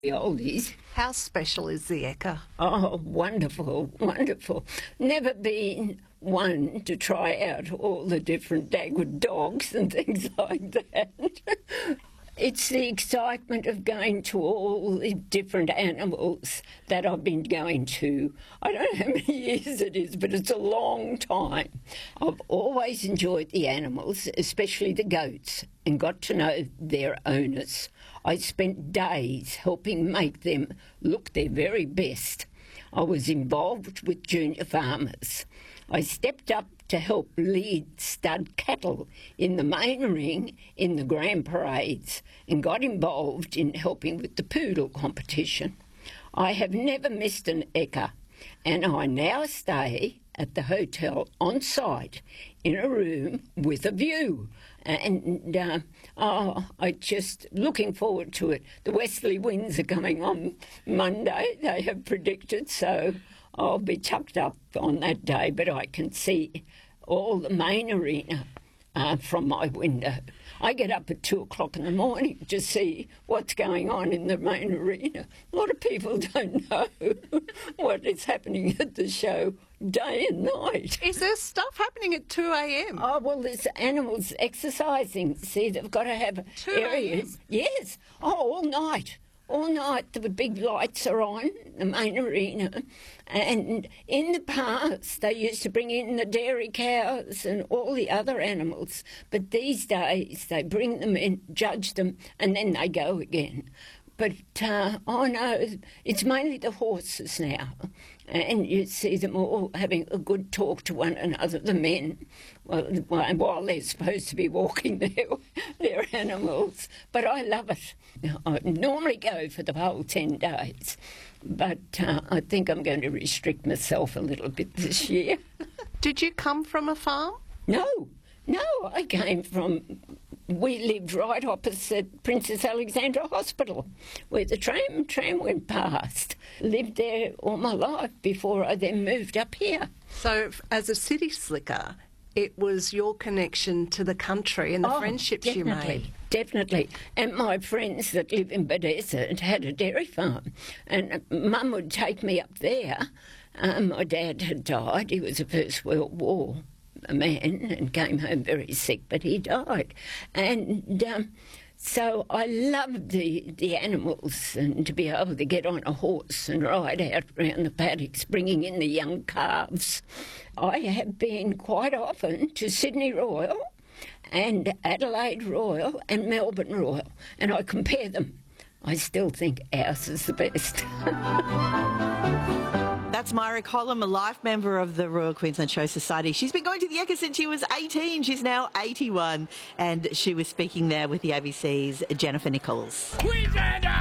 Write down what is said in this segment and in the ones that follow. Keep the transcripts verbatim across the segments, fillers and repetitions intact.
the oldies. How special is the Ekka? Oh, wonderful, wonderful. Never been one to try out all the different Dagwood dogs and things like that. It's the excitement of going to all the different animals that I've been going to. I don't know how many years it is, but it's a long time. I've always enjoyed the animals, especially the goats, and got to know their owners. I spent days helping make them look their very best. I was involved with junior farmers. I stepped up to help lead stud cattle in the main ring in the grand parades and got involved in helping with the poodle competition. I have never missed an Ekka, and I now stay at the hotel on site in a room with a view. And uh, oh, I'm just looking forward to it. The westerly winds are coming on Monday, they have predicted, so I'll be tucked up on that day, but I can see all the main arena uh, from my window. I get up at two o'clock in the morning to see what's going on in the main arena. A lot of people don't know what is happening at the show day and night. Is there stuff happening at two a m? Oh, well, there's animals exercising. See, they've got to have areas. Yes. Oh, all night. All night the big lights are on, the main arena, and in the past they used to bring in the dairy cows and all the other animals, but these days they bring them in, judge them, and then they go again. But, uh, oh no, it's mainly the horses now, and you see them all having a good talk to one another, the men, well, while they're supposed to be walking their, their animals. But I love it. I normally go for the whole ten days, but uh, I think I'm going to restrict myself a little bit this year. Did you come from a farm? No, no, I came from... We lived right opposite Princess Alexandra Hospital, where the tram tram went past. Lived there all my life before I then moved up here. So, as a city slicker, it was your connection to the country and the oh, friendships definitely, you made. Definitely. And my friends that live in Bethesda had a dairy farm, and Mum would take me up there. Um, my dad had died. He was a First World War a man and came home very sick, but he died. And um, so I loved the, the animals, and to be able to get on a horse and ride out around the paddocks, bringing in the young calves. I have been quite often to Sydney Royal and Adelaide Royal and Melbourne Royal, and I compare them. I still think ours is the best. That's Myra Collum, a life member of the Royal Queensland Show Society. She's been going to the Ekka since she was eighteen. She's now eighty-one. And she was speaking there with the A B C's Jennifer Nichols. Queenslander!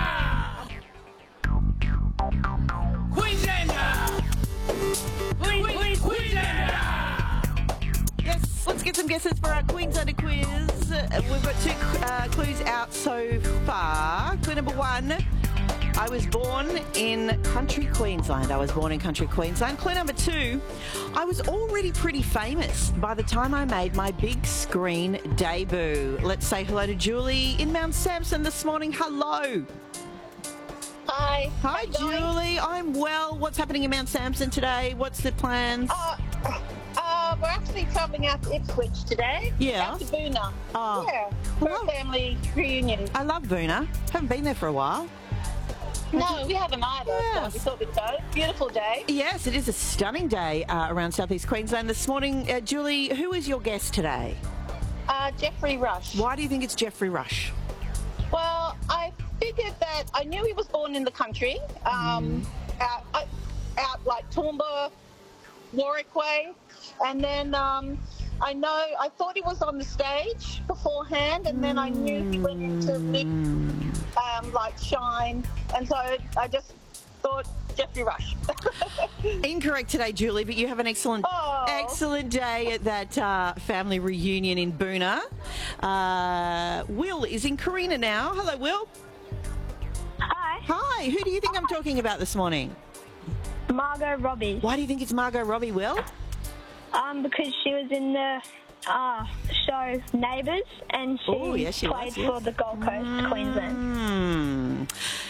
Queenslander! Queen, Queen, Queenslander! Yes, let's get some guesses for our Queenslander quiz. Uh, We've got two uh, clues out so far. Clue number one. I was born in country Queensland. I was born in country Queensland. Clue number two, I was already pretty famous by the time I made my big screen debut. Let's say hello to Julie in Mount Sampson this morning. Hello. Hi. Hi, Julie. I'm well. What's happening in Mount Sampson today? What's the plans? Uh, uh, we're actually travelling out to Ipswich today. Yeah. Out to Boonah. Oh. Yeah. For Well, a family reunion. I love Boonah. Haven't been there for a while. No, we haven't either. Yes. So we thought we'd go. Beautiful day. Yes, it is a stunning day uh, around southeast Queensland this morning. Uh, Julie, who is your guest today? Uh, Jeffrey Rush. Why do you think it's Jeffrey Rush? Well, I figured that I knew he was born in the country, um, Mm. out, out, out like Toowoomba, Warwick Way, and then um, I know I thought he was on the stage beforehand, and then I knew he went into big, um, like Shine, and so I just thought Jeffrey Rush. Incorrect today, Julie, but you have an excellent, Oh. excellent day at that uh, family reunion in Boonah. Uh, Will is in Carina now. Hello, Will. Hi, Hi. Who do you think I'm talking about this morning? Margot Robbie. Why do you think it's Margot Robbie, Will? Um, because she was in the uh, show Neighbours, and she Oh, yes, she played was, yes. for the Gold Coast, Queensland. Hmm.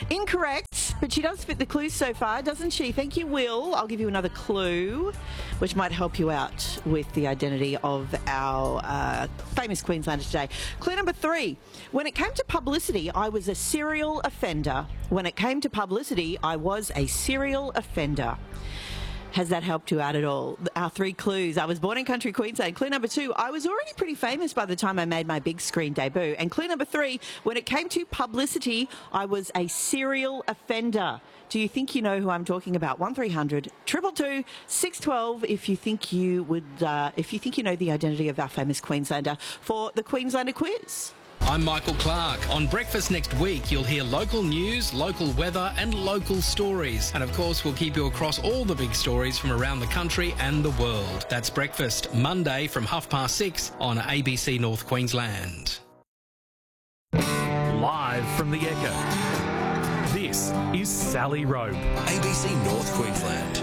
Incorrect, but she does fit the clues so far, doesn't she? Thank you, Will. I'll give you another clue, which might help you out with the identity of our uh, famous Queenslander today. Clue number three. When it came to publicity, I was a serial offender. When it came to publicity, I was a serial offender. Has that helped you out at all? Our three clues. I was born in country Queensland. Clue number two, I was already pretty famous by the time I made my big screen debut. And clue number three, when it came to publicity, I was a serial offender. Do you think you know who I'm talking about? one three hundred, two two two, six one two if you think you would, uh, if you think you know the identity of our famous Queenslander for the Queenslander quiz. I'm Michael Clark. On Breakfast next week, you'll hear local news, local weather and local stories. And of course, we'll keep you across all the big stories from around the country and the world. That's Breakfast, Monday from half past six on A B C North Queensland. Live from the Echo, this is Sally Rope. A B C North Queensland.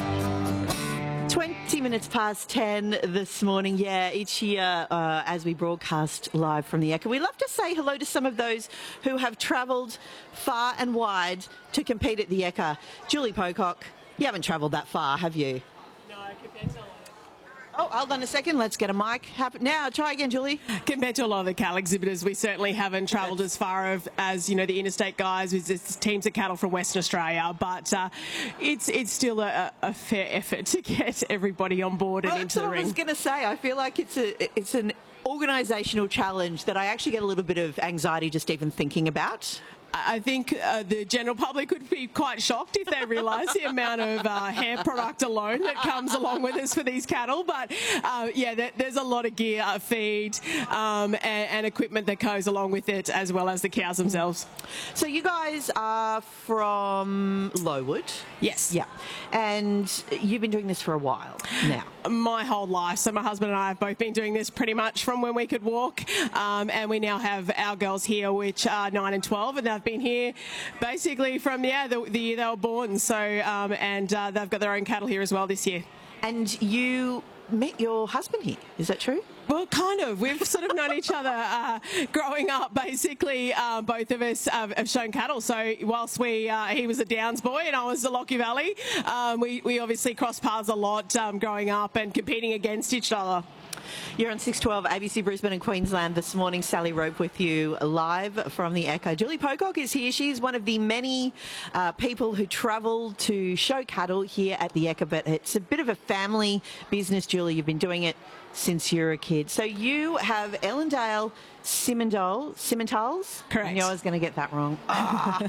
twenty minutes past ten this morning. Yeah, each year uh, as we broadcast live from the Echo, we love to say hello to some of those who have travelled far and wide to compete at the Echo. Julie Pocock, you haven't travelled that far, have you? No, compared to... Oh, hold on a second. Let's get a mic. Have, now, try again, Julie. Compared to a lot of the cattle exhibitors, we certainly haven't travelled as far of, as, you know, the interstate guys with teams of cattle from Western Australia, but uh, it's it's still a, a fair effort to get everybody on board and well, into the ring. I was going to say, I feel like it's a it's an organisational challenge that I actually get a little bit of anxiety just even thinking about. I think uh, the general public would be quite shocked if they realised the amount of uh, hair product alone that comes along with us for these cattle. But uh, yeah, there, there's a lot of gear, uh, feed um, and, and equipment that goes along with it, as well as the cows themselves. So you guys are from Lowood? Yes. Yeah. And you've been doing this for a while now? My whole life. So my husband and I have both been doing this pretty much from when we could walk. Um, and we now have our girls here, which are nine and twelve, and they've been here basically from yeah, the, the year they were born. So um, and uh, they've got their own cattle here as well this year. And you met your husband here, is that true? Well, kind of. We've sort of known each other uh, growing up. Basically, uh, both of us uh, have shown cattle. So whilst we, uh, he was a Downs boy and I was a Lockie Valley, um, we, we obviously crossed paths a lot um, growing up and competing against each other. You're on six twelve A B C Brisbane and Queensland this morning. Sally Rope with you live from the Echo. Julie Pocock is here. She's one of the many uh, people who travel to show cattle here at the Echo, but it's a bit of a family business, Julie. You've been doing it since you were a kid. So you have Ellendale Simmental, Simmentals? Correct. I knew I was going to get that wrong. Ah.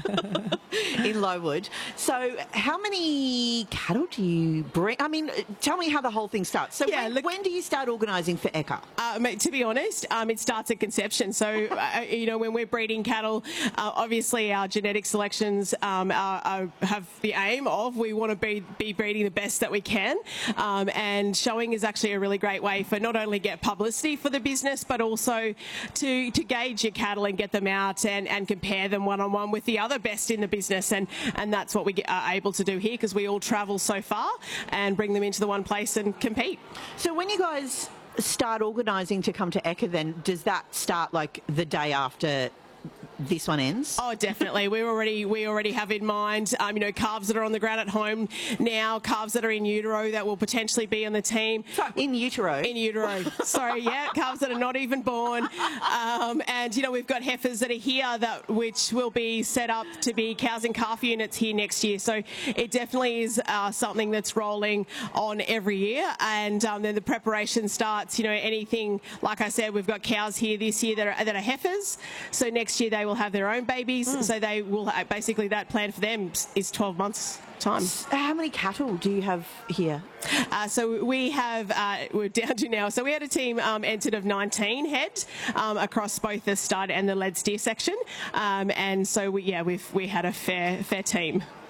In Lowood. So how many cattle do you bring? I mean, tell me how the whole thing starts. So yeah, when, look, when do you start organising for Echo? Um, to be honest, um, it starts at conception. So, uh, you know, when we're breeding cattle, uh, obviously our genetic selections um, are, are, have the aim of we want to be, be breeding the best that we can. Um, and showing is actually a really great way for not only get publicity for the business, but also to to gauge your cattle and get them out and, and compare them one-on-one with the other best in the business. And, and that's what we get, are able to do here because we all travel so far and bring them into the one place and compete. So when you guys start organising to come to Echo then, does that start like the day after this one ends? Oh, definitely. we already we already have in mind, um, you know, calves that are on the ground at home now, calves that are in utero that will potentially be on the team. Sorry, in utero? In utero. Sorry, yeah, calves that are not even born. Um, and, you know, we've got heifers that are here that which will be set up to be cows and calf units here next year. So it definitely is uh, something that's rolling on every year. And um, then the preparation starts, you know, anything, like I said, we've got cows here this year that are, that are heifers. So next year they will have their own babies, mm. so they will have, basically that plan for them is twelve months time. How many cattle do you have here? Uh, so we have, uh, we're down to now, so we had a team um, entered of nineteen head um, across both the stud and the lead steer section, um, and so we, yeah, we've we had a fair fair team.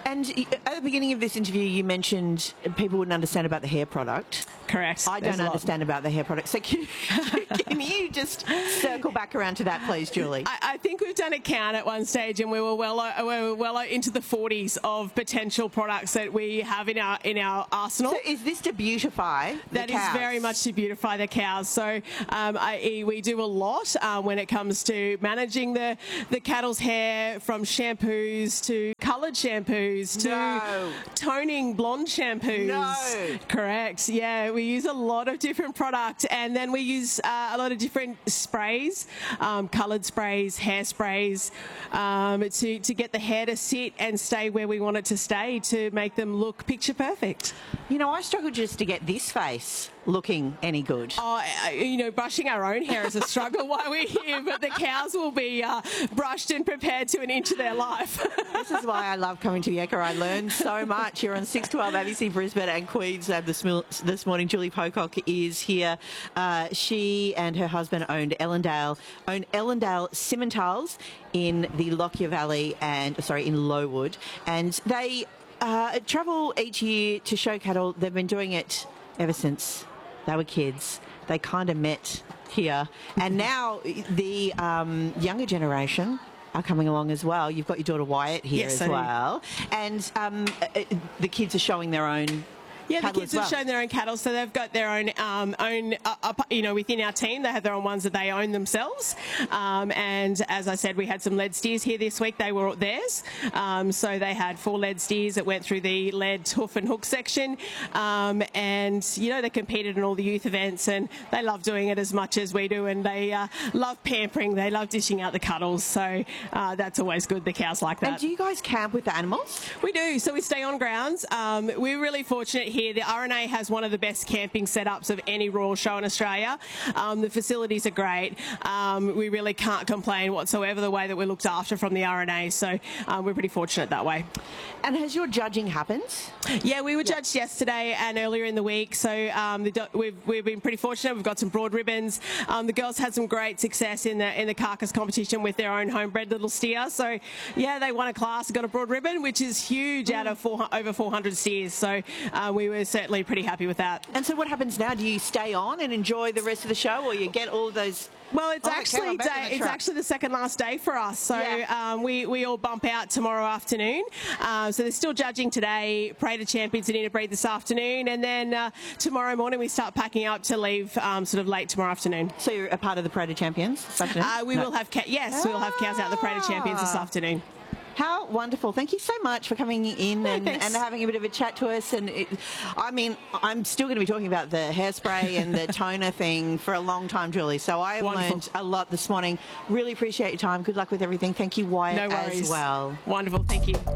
And at the beginning of this interview, you mentioned people wouldn't understand about the hair product. Correct. I There's don't a lot. understand about the hair product. So can, can you just circle back around to that, please, Julie? I, I think we've done a count at one stage, and we were well, o- we were well o- into the forties of potential products that we have in our in our arsenal. So is this to beautify the That is cows? very much to beautify the cows. So um, I, we do a lot um, when it comes to managing the, the cattle's hair, from shampoos to coloured shampoos to No. toning blonde shampoos. No. Correct. Yeah, we use a lot of different product, and then we use uh, a lot of different sprays, um, coloured sprays, hair sprays, um, to, to get the hair to sit and stay where we want it to stay, to make them look picture perfect. You know, I struggle just to get this face looking any good. Oh, uh, you know, brushing our own hair is a struggle while we're here, but the cows will be uh, brushed and prepared to an inch of their life. This is why I love coming to Yeka. I learned so much. You're on six twelve A B C Brisbane and Queensland this, mil- this morning. Julie Pocock is here. Uh, she and her husband owned Ellendale, own Ellendale Simmentals in the Lockyer Valley and, sorry, in Lowood. And they uh, travel each year to show cattle. They've been doing it ever since they were kids. They kind of met here. And now the um, younger generation are coming along as well. You've got your daughter Wyatt here Yes, as I do. well. And um, uh, the kids are showing their own Yeah, the cattle kids as well. have shown their own cattle, so they've got their own, um, own uh, up, you know, within our team, they have their own ones that they own themselves. Um, and as I said, we had some lead steers here this week. They were theirs. Um, so they had four lead steers that went through the lead hoof and hook section. Um, and, you know, they competed in all the youth events, and they love doing it as much as we do. And they uh, love pampering. They love dishing out the cuddles. So uh, that's always good. The cows like that. And do you guys camp with the animals? We do. So we stay on grounds. Um, we're really fortunate here. The R N A has one of the best camping setups of any royal show in Australia. Um, the facilities are great. Um, we really can't complain whatsoever the way that we're looked after from the R N A. So um, we're pretty fortunate that way. And has your judging happened? Yeah, we were judged yesterday and earlier in the week. So um, the, do- we've, we've been pretty fortunate. We've got some broad ribbons. Um, the girls had some great success in the in the carcass competition with their own homebred little steer. So yeah, they won a class, got a broad ribbon, which is huge out of four, over four hundred steers. So uh, we were certainly pretty happy with that. And so what happens now? Do you stay on and enjoy the rest of the show, or you get all of those... Well, it's Oh, okay, actually I'm back in day, the it's truck. actually the second last day for us. So Yeah. um, we, we all bump out tomorrow afternoon. Uh, so they're still judging today, Parade of Champions and Interbreed this afternoon, and then uh, tomorrow morning we start packing up to leave um, sort of late tomorrow afternoon. So you're a part of the Parade of Champions this afternoon? Uh, we No. will have ca- yes, we'll have cows out the Parade of Champions this Ah. afternoon. How wonderful. Thank you so much for coming in and, Thanks. and having a bit of a chat to us. And it, I mean, I'm still going to be talking about the hairspray and the toner thing for a long time, Julie. So I have Wonderful. learned a lot this morning. Really appreciate your time. Good luck with everything. Thank you, Wyatt, No worries. as well. Wonderful, thank you.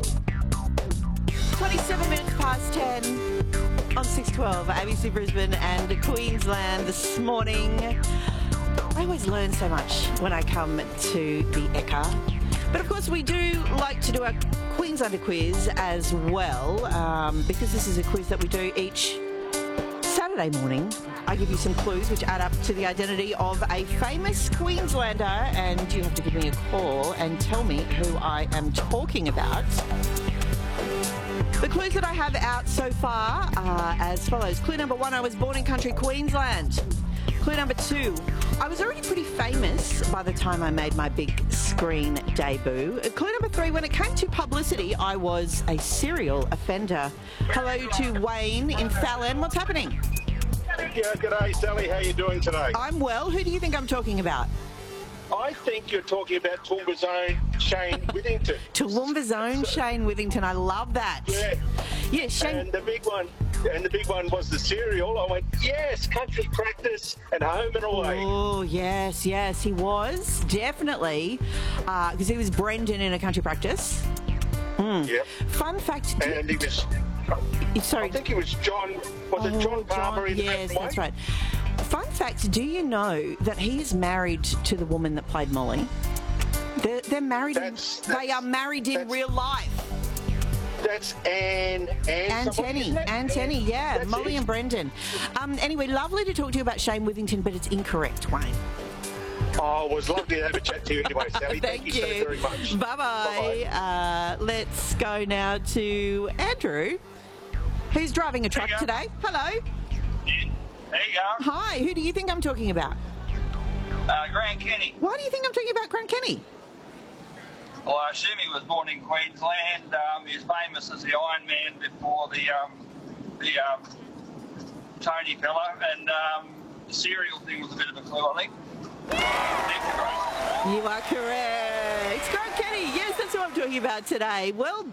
twenty-seven minutes past ten on six twelve, A B C Brisbane and Queensland this morning. I always learn so much when I come to the Ekka. But of course, we do like to do our Queenslander quiz as well, um, because this is a quiz that we do each Saturday morning. I give you some clues which add up to the identity of a famous Queenslander, and you have to give me a call and tell me who I am talking about. The clues that I have out so far are as follows. Clue number one, I was born in country Queensland. Clue number two, I was already pretty famous by the time I made my big screen debut. Clue number three, when it came to publicity, I was a serial offender. Hello to Wayne in Fallon. What's happening? Yeah, g'day, Sally. How you doing today? I'm well. Who do you think I'm talking about? I think you're talking about Toolba's own Shane Withington. Toowoomba's own Shane Withington. I love that. Yeah. Yeah, Shane. And the big one, and the big one was the cereal. I went, yes, country practice and home and away. Oh, yes, yes, he was, definitely, because he was Brendan in a country practice. Mm. Yep. Fun fact. do- And he was, Sorry. I think it was John, was it Oh, John Palmer in yes, that that's way? right. Fun fact, do you know that he is married to the woman that played Molly? They're, they're married. That's- in, they are married in that's- real life. That's Anne. Anne Anne somebody, Tenney, isn't it? Anne Tenney, yeah, That's Molly it. and Brendan. Um, anyway, lovely to talk to you about Shane Withington, but it's incorrect, Wayne. Oh, it was lovely to have a chat to you anyway, Sally. Thank, Thank you so very much. Bye-bye. Uh, let's go now to Andrew, who's driving a truck today. Hello. There you go. Hi, who do you think I'm talking about? Uh, Grant Kenny. Why do you think I'm talking about Grant Kenny? Well, I assume he was born in Queensland. Um, he's famous as the Iron Man before the um, the um, Tony fella, and um, the cereal thing was a bit of a clue, I think. Thank you, Grant. You are correct. Grant Kenny, yes, that's what I'm talking about today. Well